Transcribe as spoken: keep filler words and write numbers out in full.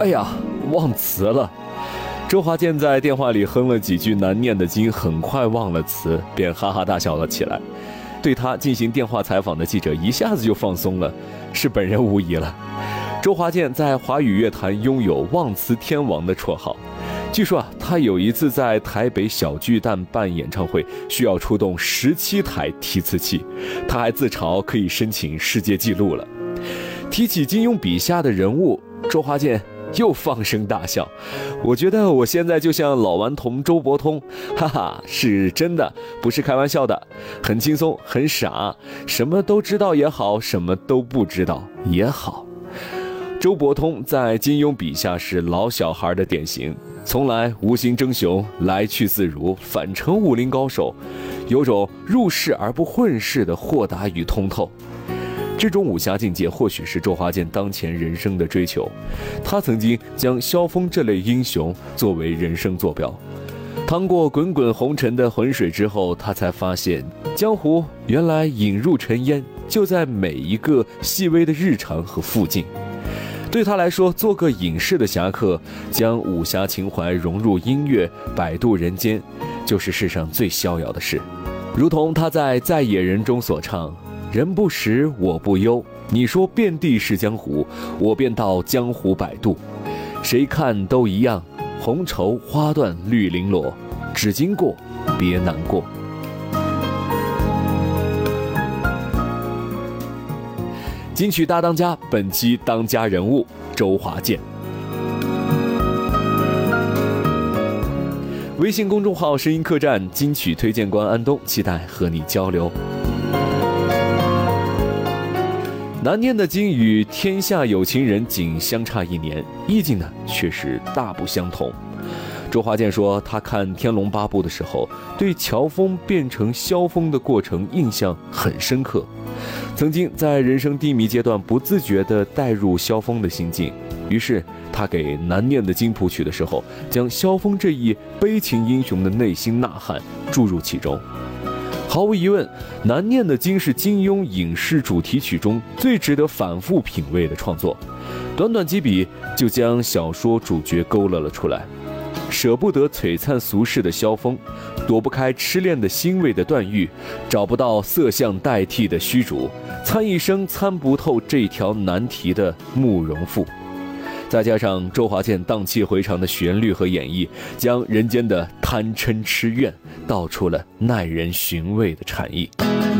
哎呀，忘词了。周华健在电话里哼了几句难念的经，很快忘了词，便哈哈大笑了起来。对他进行电话采访的记者一下子就放松了，是本人无疑了。周华健在华语乐坛拥有忘词天王的绰号。据说啊，他有一次在台北小巨蛋办演唱会，需要出动十七台提词器，他还自嘲可以申请世界纪录了。提起金庸笔下的人物，周华健又放声大笑。我觉得我现在就像老顽童周伯通，哈哈，是真的，不是开玩笑的，很轻松，很傻，什么都知道也好，什么都不知道也好。周伯通在金庸笔下是老小孩的典型，从来无心争雄，来去自如，反成武林高手，有种入世而不混世的豁达与通透。这种武侠境界或许是周华健当前人生的追求，他曾经将萧峰这类英雄作为人生坐标。趟过滚滚红尘的浑水之后，他才发现江湖原来引入尘烟就在每一个细微的日常和附近。对他来说，做个隐士的侠客，将武侠情怀融入音乐，摆渡人间，就是世上最逍遥的事。如同他在《在野人》中所唱，人不识我不忧，你说遍地是江湖，我便到江湖摆渡，谁看都一样，红绸花缎绿绫罗，只经过别难过。金曲大当家，本期当家人物周华健。微信公众号声音客栈金曲推荐官安东，期待和你交流。难念的经与天下有情人仅相差一年，意境呢却是大不相同。周华健说，他看《天龙八部》的时候，对乔峰变成萧峰的过程印象很深刻。曾经在人生低迷阶段不自觉地带入萧峰的心境，于是他给难念的经谱曲的时候，将萧峰这一悲情英雄的内心呐喊注入其中。毫无疑问，难念的经是金庸影视主题曲中最值得反复品味的创作。短短几笔就将小说主角勾勒了出来，舍不得璀璨俗世的萧峰，躲不开痴恋的欣慰的段誉，找不到色相代替的虚竹，参一生参不透这条难题的慕容复。再加上周华健荡气回肠的旋律和演绎，将人间的贪嗔痴怨道出了耐人寻味的禅意。